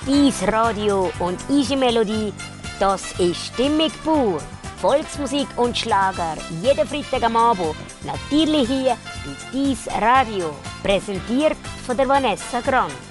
Dies Radio und Easy Melodie, das ist Stimmig pur. Volksmusik und Schlager, jeden Freitag am Abend. Natürlich hier bei Dies Radio. Präsentiert von der Vanessa Grant.